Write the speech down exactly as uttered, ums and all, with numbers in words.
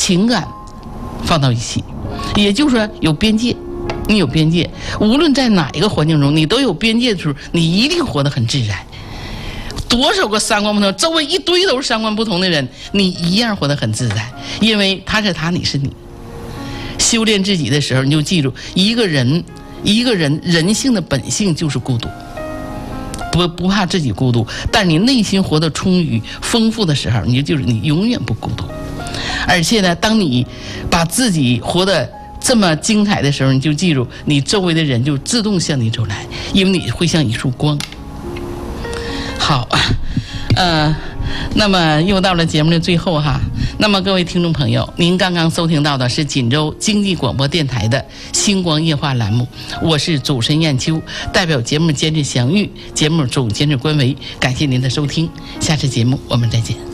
情感放到一起，也就是说有边界。你有边界，无论在哪一个环境中，你都有边界的时候，你一定活得很自在。多少个三观不同，周围一堆都是三观不同的人，你一样活得很自在，因为他是他，你是你。修炼自己的时候，你就记住，一个人，一个人人性的本性就是孤独，不不怕自己孤独，但你内心活得充裕、丰富的时候，你就就是你永远不孤独。而且呢，当你把自己活得这么精彩的时候，你就记住，你周围的人就自动向你走来，因为你会像一束光。好，呃，那么又到了节目的最后哈。那么各位听众朋友，您刚刚收听到的是锦州经济广播电台的星光夜话栏目，我是主持人燕秋，代表节目监制祥玉，节目总监制关维，感谢您的收听，下次节目我们再见。